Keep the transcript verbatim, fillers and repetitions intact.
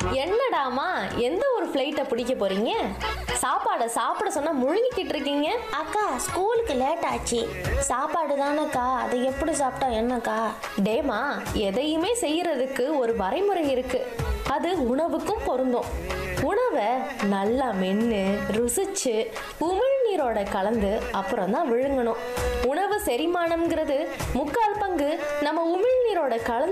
என்னடாமா எந்த ஒரு ஃப்ளைட்டை பிடிக்க போறீங்க? சாப்பாடை சாப்பிட சொன்னா முழுங்கிக்கிட்டு இருக்கீங்க. அக்கா ஸ்கூலுக்கு லேட் ஆச்சு. சாப்பாடு தானேக்கா, அதை எப்படி சாப்பிட்டா என்னக்கா? டேமா, எதையுமே செய்யறதுக்கு ஒரு வரைமுறை இருக்கு. அது உணவுக்கும் பொருந்தும். உணவை நல்லா மென்று ருசிச்சு உமிழ்நீரோட கலந்து அப்புறம் தான் விழுங்கணும். உணவு செரிமானம்ங்கிறது முக்கால் பங்கு நம்ம உமிழ்நீரோட கலந்து